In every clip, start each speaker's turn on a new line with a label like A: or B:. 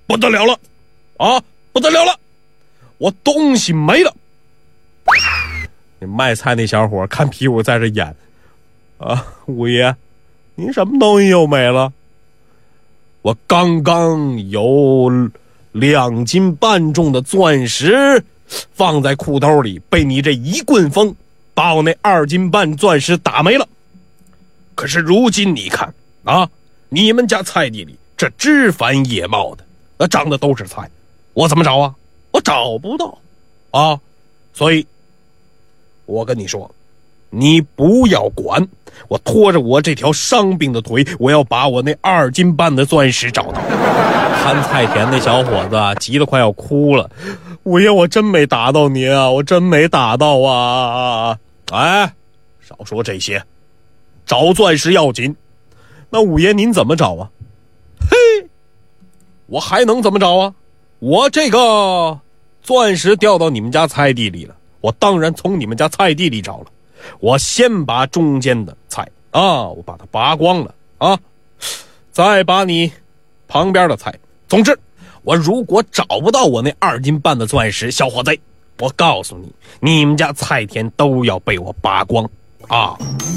A: 不得了了啊，不得了了，我东西没了。那卖菜那小伙看皮五在这演啊，五爷您什么东西又没了？我刚刚有2斤半重的钻石放在裤兜里，被你这一棍风把我那2斤半钻石打没了。可是如今你看啊，你们家菜地里这枝繁叶茂的，长的都是菜，我怎么找啊？我找不到啊！所以我跟你说，你不要管，我拖着我这条伤病的腿，我要把我那2斤半的钻石找到。看菜田那小伙子急得快要哭了，五爷我真没打到您啊，我真没打到啊！哎，少说这些，找钻石要紧。那五爷您怎么找啊？嘿，我还能怎么找啊？我这个钻石掉到你们家菜地里了，我当然从你们家菜地里找了。我先把中间的菜啊，我把它拔光了啊，再把你旁边的菜。总之，我如果找不到我那2斤半的钻石，小伙子，我告诉你，你们家菜田都要被我拔光啊！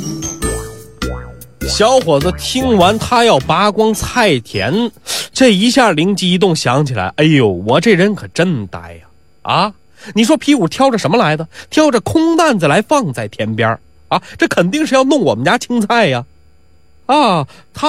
A: 小伙子听完他要拔光菜田，这一下灵机一动，想起来，哎呦，我这人可真呆呀！啊，你说皮五挑着什么来的？挑着空担子来放在田边啊，这肯定是要弄我们家青菜呀！啊，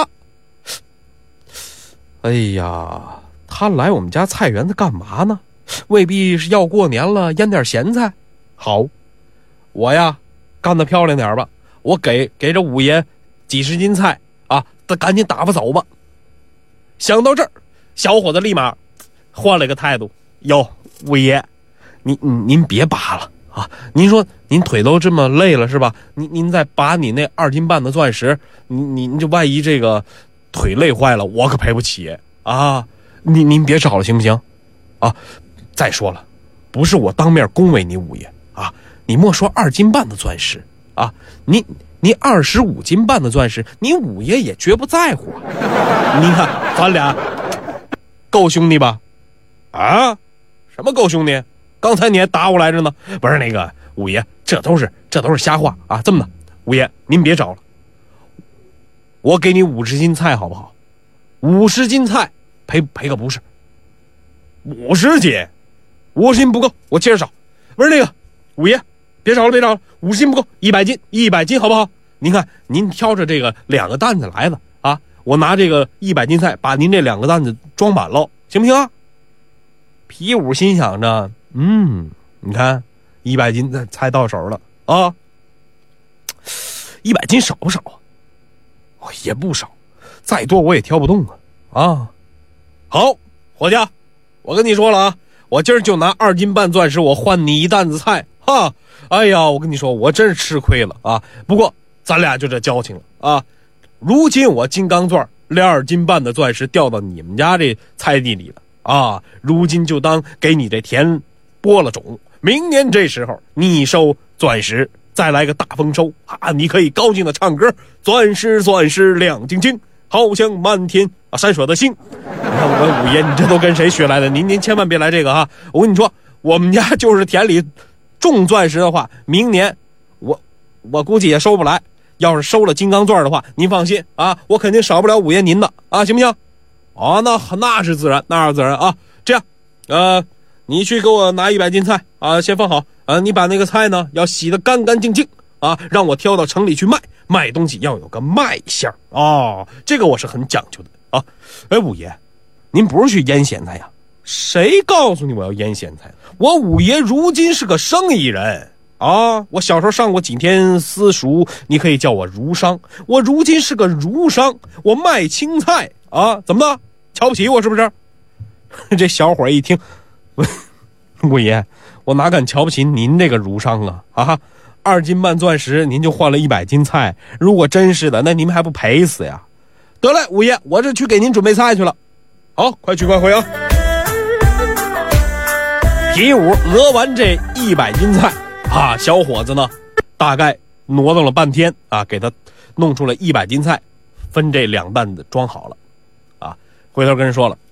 A: 哎呀，他来我们家菜园子干嘛呢？未必是要过年了腌点咸菜。好，我呀干得漂亮点吧，我给这五爷几十斤菜啊，赶紧打发走吧。想到这儿，小伙子立马换了个态度，哟，五爷，您别拔了啊！您说您腿都这么累了是吧？您再拔你那2斤半的钻石，您就万一这个腿累坏了，我可赔不起啊！您别找了行不行？啊，再说了，不是我当面恭维你五爷啊，你莫说2斤半的钻石啊，你25斤半的钻石，你五爷也绝不在乎啊！你看咱俩够兄弟吧？啊，什么够兄弟？刚才你还打我来着呢！不是那个五爷，这都是瞎话啊！这么的，五爷您别找了，我给你50斤菜好不好？50斤菜赔个不是。50斤不够，我接着找。不是那个五爷，别找了，50斤不够，100斤好不好？您看您挑着这个2个担子来的啊，我拿这个100斤菜把您这2个担子装满了，行不行啊？皮五心想着，你看100斤菜到手了啊，100斤少不少啊？也不少，再多我也挑不动啊！好，伙计，我跟你说了啊，我今儿就拿2斤半钻石，我换你1担子菜哈！哎呀，我跟你说，我真是吃亏了啊！不过咱俩就这交情了啊！如今我金刚钻2斤半的钻石掉到你们家这菜地里了啊！如今就当给你这田播了种，明年这时候你收钻石，再来个大丰收啊！你可以高兴的唱歌，钻石钻石亮晶晶，好像满天闪烁的星。你看我五爷，你这都跟谁学来的？您千万别来这个哈！我跟你说，我们家就是田里种钻石的话，明年我估计也收不来。要是收了金刚钻的话，您放心啊，我肯定少不了五爷您的啊，行不行？啊，那是自然，啊！这样，你去给我拿100斤菜啊，先放好啊。你把那个菜呢要洗得干干净净啊，让我挑到城里去卖东西要有个卖相啊，这个我是很讲究的啊。哎，五爷，您不是去腌咸菜呀？谁告诉你我要腌咸菜？我五爷如今是个生意人啊，我小时候上过几天私塾，你可以叫我儒商。我如今是个儒商，我卖青菜啊，怎么的？瞧不起我是不是？这小伙一听，五爷，我哪敢瞧不起您这个儒商啊！2斤半钻石，您就换了100斤菜，如果真是的，那您们还不赔死呀？得嘞，五爷，我这去给您准备菜去了。好，快去快回啊！皮五讹完这100斤菜啊，小伙子呢，大概挪动了半天啊，给他弄出了100斤菜，分这2担子装好了啊，回头跟人说了，